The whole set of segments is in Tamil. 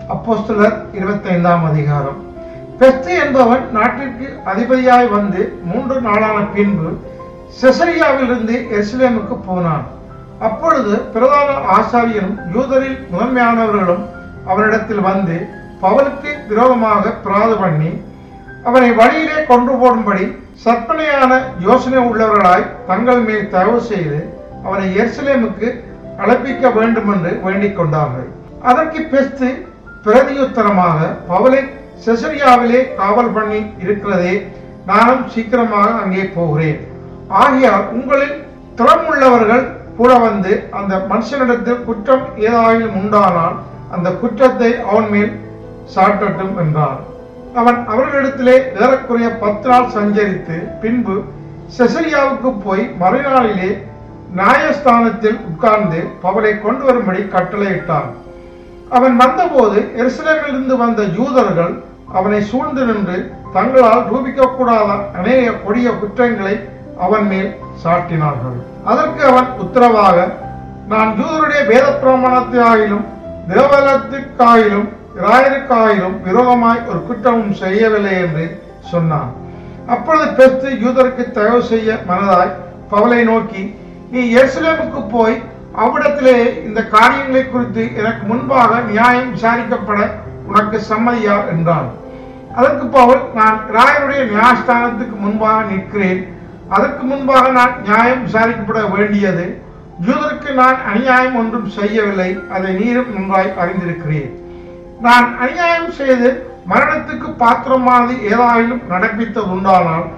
அப்போஸ்தலர் 25ஆம் அதிகாரம். பெஸ்து என்பவன் நாட்டிற்கு அதிபதியாய் வந்து 3 நாளான பின்பு செசரியாவிலிருந்து எருசலேமுக்கு போனான். அப்பொழுது பிரதான ஆசாரியனும் யூதரில் முதன்மையானவர்களும் அவனிடத்தில் வந்து பவுலுக்கு விரோதமாக பிராது பண்ணி அவனை வழியிலே கொண்டு போடும்படி சற்பனையான யோசனை உள்ளவர்களாய் தங்கள் மேல் தயவு செய்து அவனை எருசலேமுக்கு அழைப்பிக்க வேண்டும் என்று வேண்டிக் கொண்டார்கள். அதற்கு பெஸ்து பிரதியுத்தரமாக, பவுலை செசரியாவிலே காவல் பண்ணி இருக்கிறதே, நானும் சீக்கிரமாக அங்கே போகிறேன். ஆகையால் உங்களில் திறமுள்ளவர்கள் கூட வந்து அந்த மனுஷனிடத்தில் குற்றம் ஏதாயிலும் உண்டானால் அந்த குற்றத்தை அவன் மேல் சாட்டட்டும் என்றான். அவன் அவர்களிடத்திலே ஏறக்குறைய 10 நாள் சஞ்சரித்து பின்பு செசரியாவுக்கு போய் மறுநாளிலே நியாயஸ்தானத்தில் உட்கார்ந்து பவுலை கொண்டு வரும்படி கட்டளையிட்டான். அவன் வந்தபோது எருசலேமிலிருந்து வந்த யூதர்கள் அவனை சூழ்ந்து நின்று தங்களால் ரூபிக்கக்கூடாத அநேக கொடிய குற்றங்களை அவன் மேல் சாட்டினார்கள். அதற்கு அவன் உத்தரவாக, நான் யூதருடைய வேத பிரமாணத்திற்காயிலும் தேவாலயத்திற்காயிலும் இராயருக்காயிலும் விரோதமாய் ஒரு குற்றமும் செய்யவில்லை என்று சொன்னான். அப்பொழுது பெஸ்து யூதருக்கு தயவு செய்ய மனதாய் பவுலை நோக்கி, நீ எருசலேமுக்கு போய் அவ்விடத்திலே இந்த காரியங்களை குறித்து எனக்கு முன்பாக நியாயம் விசாரிக்கப்பட உனக்கு சம்மதியா என்றான். அதற்கு பவுல், நான் இராயருடைய நியாயஸ்தானத்துக்கு முன்பாக நிற்கிறேன். அதற்கு முன்பாக நான் நியாயம் விசாரிக்கப்பட வேண்டியது. யூதருக்கு நான் அநியாயம் ஒன்றும் செய்யவில்லை, அதை நீரும் நன்றாய் அறிந்திருக்கிறேன். நான் அநியாயம் செய்து மரணத்துக்கு பாத்திரமானது ஏதாயிலும் நடப்பித்தது உண்டானால்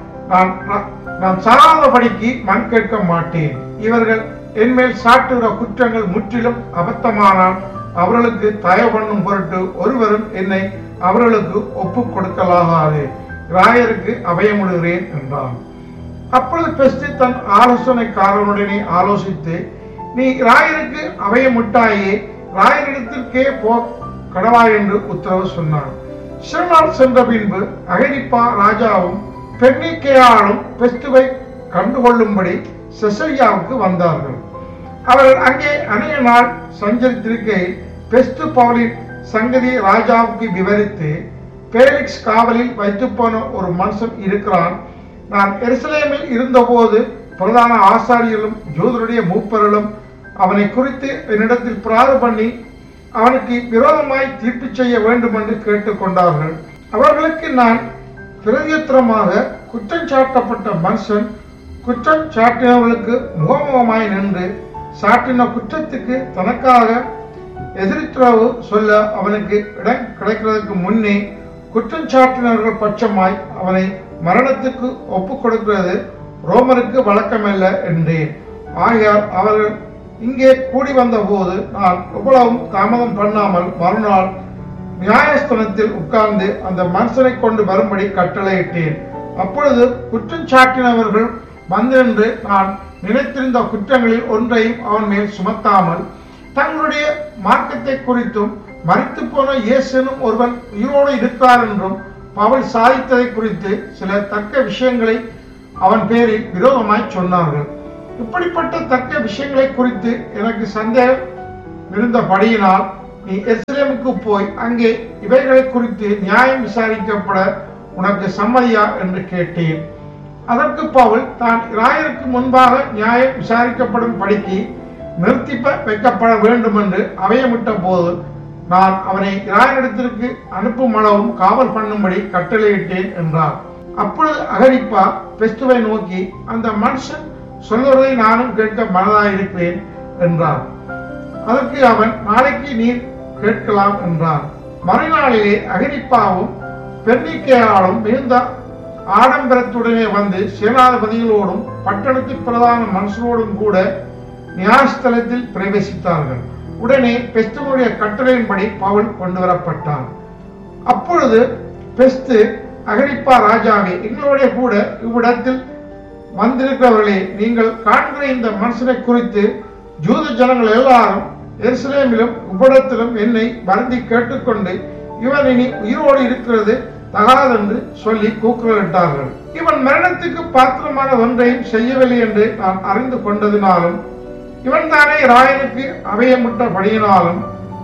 நான் சாராதபடிக்கு மண் கேட்க மாட்டேன். இவர்கள் என்மேல் சாட்டுகிற குற்றங்கள் முற்றிலும் அபத்தமானால் அவர்களுக்கு தயவு பண்ணும் பொருட்டு ஒருவரும் என்னை அவர்களுக்கு ஒப்புக் கொடுக்கலாகாது. ராயருக்கு அபயமிடுகிறேன் என்றான். அப்பொழுது பெஸ்து தன் ஆலோசனைக்காரனுடனே ஆலோசித்து, நீ ராயருக்கு அபயமிட்டாயே, ராயரிடத்திற்கே போ கடவாய் என்று உத்தரவு சொன்னான். சில நாள் சென்ற பின்பு அகிரிப்பா ராஜாவும் பெர்னிக்கேயாளும் பெஸ்துவை கண்டுகொள்ளும்படி செசரியாவுக்கு வந்தார்கள். அவர்கள் அங்கே அநேக நாள் சஞ்சரித்திருக்கையில் பெஸ்து பவுலின் சங்கதி ராஜாவுக்கு விவரித்து, பேலிக்ஸ் காவலில் வைத்து போன ஒரு மனுஷன் இருக்கிறான். நான் எருசலேமில் இருந்தபோது பிரதான ஆசாரியர்களும் யூதருடைய மூப்பர்களும் அவனை குறித்து என்னிடத்தில் பிராது பண்ணி அவனுக்கு விரோதமாய் தீர்ப்பு செய்ய வேண்டும் என்று கேட்டுக்கொண்டார்கள். அவர்களுக்கு நான் பிரதியுத்தரமாக, குற்றம் சாட்டப்பட்ட மனுஷன் குற்றம் சாட்டினவர்களுக்கு முகமுகமாய் நின்று சாட்டின குற்றத்துக்கு தனக்காக எதிர்த்துறவு சொல்ல அவனுக்கு இடம் கிடைக்கிறதுக்கு முன்னே குற்றம் சாட்டினவர்கள் பட்சமாய் அவனை மரணத்துக்கு ஒப்புக் கொடுக்கிறது ரோமருக்கு வழக்கமல்ல என்றேன். ஆகையால் அவர்கள் இங்கே கூடி வந்த போது நான் எவ்வளவும் தாமதம் பண்ணாமல் மறுநாள் நியாயஸ்தானத்தில் உட்கார்ந்து அந்த மனுஷனை கொண்டு வரும்படி கட்டளையிட்டேன். அப்பொழுது குற்றம் சாட்டினவர்கள் வந்து நான் நினைத்திருந்த குற்றங்களில் ஒன்றையும் அவன் மேல் சுமத்தாமல் தங்களுடைய மார்க்கத்தை குறித்தும் மரித்து போன இயேசுனும் ஒருவன் உயிரோடு இருக்கிறார் என்றும் பவுல் சாதித்ததை குறித்து சில தக்க விஷயங்களை அவன் பேரில் விரோதமாய் சொன்னார்கள். இப்படிப்பட்ட தக்க விஷயங்களை குறித்து எனக்கு சந்தேகம் இருந்தபடியினால் நீ எருசலேமுக்கு போய் அங்கே இவைகளை குறித்து நியாயம் விசாரிக்கப்பட உனக்கு சம்மதியா என்று கேட்டேன். அதற்கு பவுல், தான் இராயருக்கு முன்பாக நியாயம் விசாரிக்கப்படும் படிக்கு நிறுத்தி வைக்கப்பட வேண்டும் என்று அபயமிட்ட போது நான் அவனை இராயரிடத்திற்கு அனுப்பும் அளவும் காவல் பண்ணும்படி கட்டளையிட்டேன் என்றார். அப்பொழுது அகிரிப்பா பெஸ்துவை நோக்கி, அந்த மனுஷன் சொல்வதை நானும் கேட்க மனதாயிருக்கிறேன் என்றார். அதற்கு அவன், நாளைக்கு நீர் கேட்கலாம் என்றார். மறுநாளிலே அகிரிப்பாவும் பெர்னிக்கேயாளும் மிகுந்த ஆடம்பரத்துடனே வந்து சேனாதிபதிகளோடும் பட்டணத்து பிரதான மனுஷனோடும் கூட நியாயஸ்தலத்தில் பிரவேசித்தார்கள். உடனே பெஸ்துவனுடைய கட்டளையின்படி பவுல் கொண்டு வரப்பட்டான். அப்பொழுது பெஸ்து, அகிரிப்பா ராஜாவே, எங்களுடைய கூட இவ்விடத்தில் வந்திருக்கிறவர்களே, நீங்கள் காண்கிற இந்த மனுஷனை குறித்து யூத ஜனங்கள் எல்லாரும் எருசலேமிலும் இவ்விடத்திலும் என்னை வருந்தி கேட்டுக்கொண்டு, இவன் இனி உயிரோடு இருக்கிறது தகாதென்று சொல்லி கூக்குரலிட்டார்கள். இவன் மரணத்துக்கு பாத்திரமான ஒன்றையும் செய்யவில்லை என்று நான் அறிந்து கொண்டதினாலும் இவன் தானே ராயனுக்கு அபயமிட்டபடியினாலும்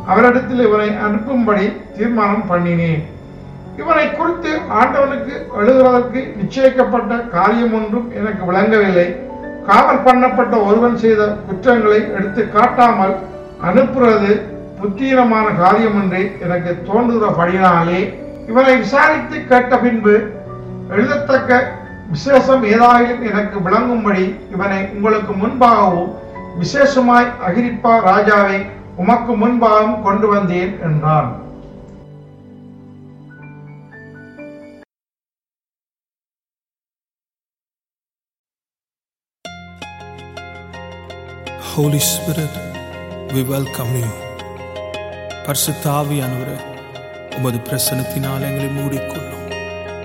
அவரிடத்தில் இவனை அனுப்பும்படி தீர்மானம் பண்ணினேன். இவனை குறித்து ஆண்டவனுக்கு எழுதுவதற்கு நிச்சயிக்கப்பட்ட காரியம் ஒன்றும் எனக்கு விளங்கவில்லை. காவல் பண்ணப்பட்ட ஒருவன் செய்த குற்றங்களை எடுத்து காட்டாமல் அனுப்புறது புத்தீனமான காரியம் என்று எனக்கு தோன்றுகிறபடினாலே இவனை விசாரித்து கேட்ட பின்பு எழுதத்தக்க விசேஷம் ஏதாயிலும் எனக்கு விளங்கும்படி இவனை உங்களுக்கு முன்பாகவும் விசேஷமாய் அகிரிப்பா ராஜாவை உமக்கு முன்பாகவும் கொண்டு வந்தேன் என்றான். Holy Spirit, we welcome you. பரிசுத்த ஆவியானவரே, உமது பிரசன்னத்தினால் எங்களை மூடிக்கொள்ளும்.